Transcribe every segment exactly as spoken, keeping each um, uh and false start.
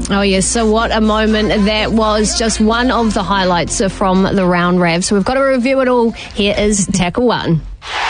Oh, yes. So what a moment that was. Just one of the highlights from the round, Rav. So we've got to review it all. Here is tackle one.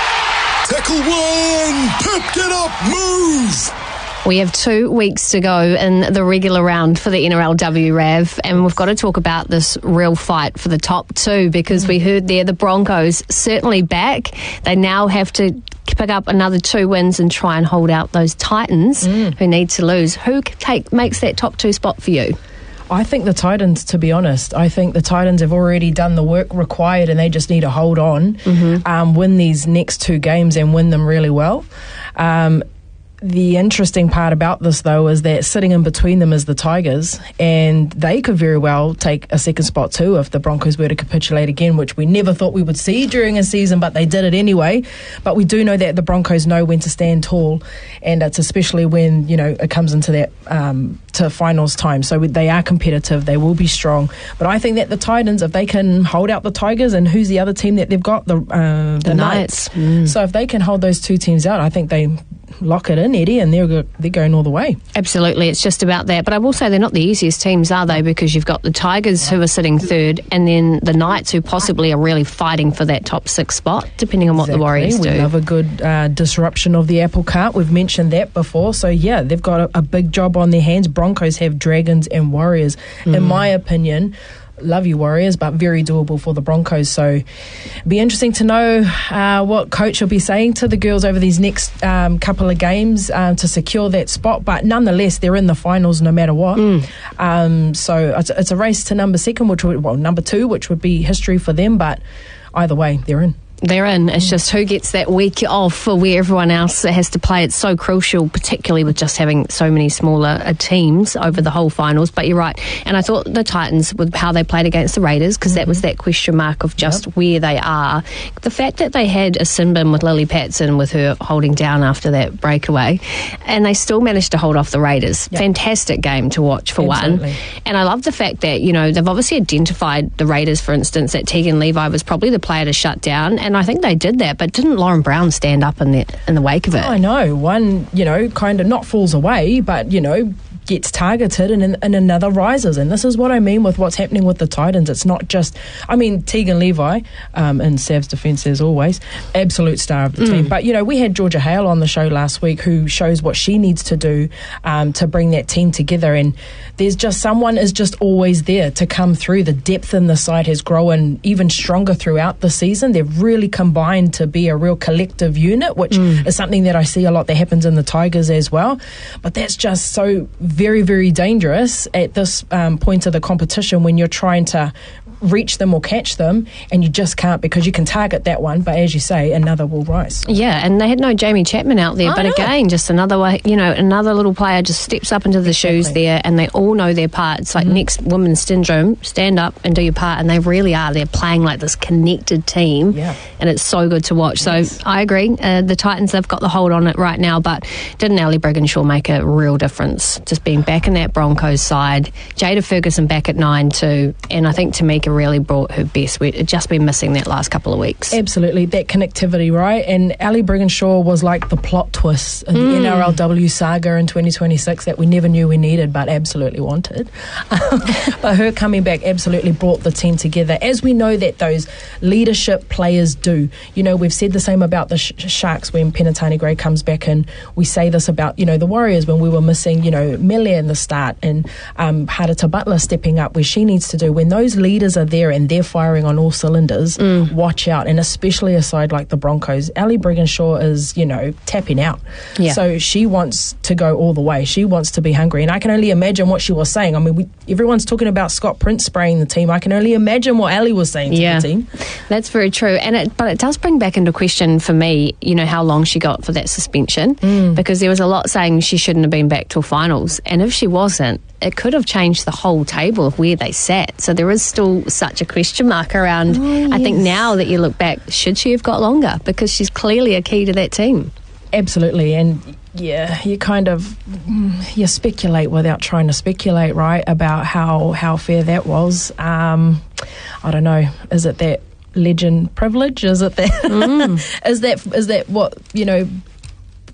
Tackle one! Pick it up, move! We have two weeks to go in the regular round for the N R L W, Rav, and we've got to talk about this real fight for the top two, because we heard there the Broncos certainly back. They now have to pick up another two wins and try and hold out those Titans mm. who need to lose. Who take, makes that top two spot for you? I think the Titans, to be honest. I think the Titans have already done the work required and they just need to hold on, mm-hmm. um, win these next two games and win them really well. Um, The interesting part about this, though, is that sitting in between them is the Tigers, and they could very well take a second spot too if the Broncos were to capitulate again, which we never thought we would see during a season, but they did it anyway. But we do know that the Broncos know when to stand tall, and it's especially when, you know, it comes into that um, to finals time. So they are competitive, they will be strong. But I think that the Titans, if they can hold out the Tigers, and who's the other team that they've got? The, uh, the, the Knights. Knights. Mm. So if they can hold those two teams out, I think they lock it in, Eddie, and they're they're going all the way. Absolutely, it's just about that. But I will say they're not the easiest teams, are they? Because you've got the Tigers who are sitting third, and then the Knights who possibly are really fighting for that top six spot, depending on what exactly. the Warriors do. We love a good uh, disruption of the apple cart. We've mentioned that before. So yeah, they've got a, a big job on their hands. Broncos have Dragons and Warriors. Mm. In my opinion, love you Warriors, but very doable for the Broncos. So it'll be interesting to know uh, what coach will be saying to the girls over these next um, couple of games um, to secure that spot. But nonetheless, they're in the finals no matter what. Mm. Um, so it's, it's a race to number second, which would, well, number two, which would be history for them. But either way, they're in. They're in. It's just who gets that week off for where everyone else has to play. It's so crucial, particularly with just having so many smaller uh, teams over the whole finals. But you're right. And I thought the Titans, with how they played against the Raiders, because mm-hmm. that was that question mark of just yep. where they are. The fact that they had a sin bin with Lily Patson, with her holding down after that breakaway, and they still managed to hold off the Raiders. Yep. Fantastic game to watch for Absolutely. one. And I love the fact that, you know, they've obviously identified the Raiders, for instance, that Tegan Levi was probably the player to shut down. And I think they did that, but didn't Lauren Brown stand up in the in the wake of it? Oh, I know. One, you know, kind of not falls away, but, you know, gets targeted and, and another rises. And this is what I mean with what's happening with the Titans. It's not just, I mean, Tegan Levi, um, in Sav's defence as always, absolute star of the mm. team. But, you know, we had Georgia Hale on the show last week who shows what she needs to do um, to bring that team together. And there's just someone is just always there to come through. The depth in the side has grown even stronger throughout the season. They've really combined to be a real collective unit, which mm. is something that I see a lot that happens in the Tigers as well. But that's just so very, very dangerous at this um, point of the competition when you're trying to reach them or catch them, and you just can't, because you can target that one, but as you say, another will rise. Yeah, and they had no Jamie Chapman out there, I but know. again, just another way, you know, another little player just steps up into the exactly. shoes there, and they all know their part. It's like mm-hmm. next women's syndrome, stand up and do your part, and they really are. They're playing like this connected team, yeah. and it's so good to watch. Yes. So I agree, uh, the Titans, they've got the hold on it right now, but didn't Ellie Brigginshaw make a real difference? Just being back in that Broncos side, Jada Ferguson back at nine too, and I think Tamika really brought her best. We'd just been missing that last couple of weeks. Absolutely, that connectivity, right? And Ellie Brigginshaw was like the plot twist in mm. the N R L W saga in twenty twenty-six that we never knew we needed, but absolutely wanted. But her coming back absolutely brought the team together, as we know that those leadership players do. You know, we've said the same about the sh- Sharks when Penatani Gray comes back, and we say this about, you know, the Warriors when we were missing, you know, Melia in the start, and um, Harita Butler stepping up where she needs to do. When those leaders are there and they're firing on all cylinders, mm. watch out. And especially a side like the Broncos, Ellie Brigginshaw is, you know, tapping out. Yeah. So she wants to go all the way. She wants to be hungry. And I can only imagine what she was saying. I mean, we, everyone's talking about Scott Prince spraying the team. I can only imagine what Ellie was saying to yeah. the team. That's very true. And it, but it does bring back into question for me, you know, how long she got for that suspension, mm. because there was a lot saying she shouldn't have been back till finals. And if she wasn't, it could have changed the whole table of where they sat. So there is still such a question mark around. Oh, yes. I think now that you look back, should she have got longer? Because she's clearly a key to that team. Absolutely. And yeah, you kind of you speculate without trying to speculate, right, about how, how fair that was. Um, I don't know. Is it that legend privilege? Is it that? Mm. is that is that what, you know,